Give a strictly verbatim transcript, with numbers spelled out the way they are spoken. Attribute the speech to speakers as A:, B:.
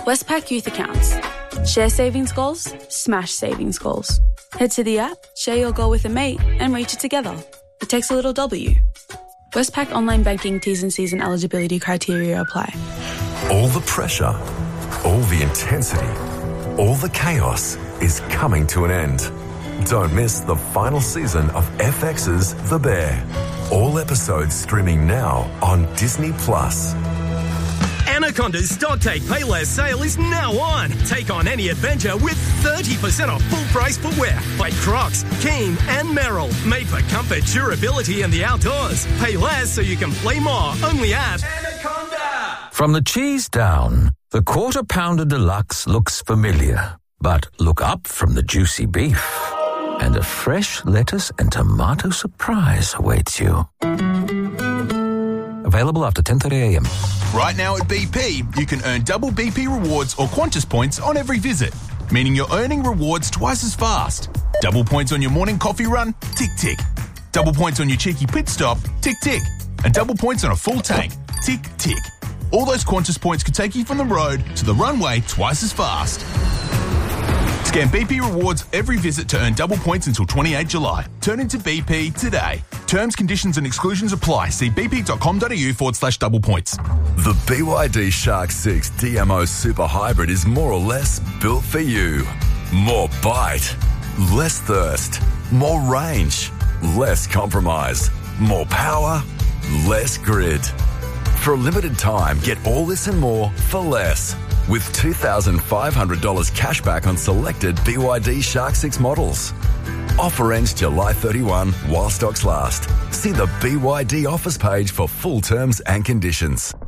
A: Westpac Youth Accounts. Share savings goals, smash savings goals. Head to the app, share your goal with a mate and reach it together. It takes a little W. Westpac Online Banking T's and C's and eligibility criteria apply.
B: All the pressure, all the intensity, all the chaos is coming to an end. Don't miss the final season of F X's The Bear. All episodes streaming now on Disney Plus.
C: Anaconda's Stock Take Pay Less sale is now on. Take on any adventure with thirty percent off full price footwear like Crocs, Keen and Merrell. Made for comfort, durability and the outdoors. Pay less so you can play more. Only at Anaconda.
D: From the cheese down, the Quarter Pounder Deluxe looks familiar. But look up from the juicy beef and a fresh lettuce and tomato surprise awaits you. Available after ten thirty a m.
E: Right now at B P, you can earn double B P rewards or Qantas points on every visit, meaning you're earning rewards twice as fast. Double points on your morning coffee run? Tick, tick. Double points on your cheeky pit stop? Tick, tick. And double points on a full tank? Tick, tick. All those Qantas points could take you from the road to the runway twice as fast. Scan B P rewards every visit to earn double points until twenty-eighth of July. Turn into B P today. Terms, conditions and exclusions apply. See bp.com.au forward slash double points.
B: The B Y D Shark six D M O Super Hybrid is more or less built for you. More bite, less thirst, more range, less compromise, more power, less grid. For a limited time, get all this and more for less. With two thousand five hundred dollars cash back on selected B Y D Shark six models. Offer ends July thirty-first while stocks last. See the B Y D offers page for full terms and conditions.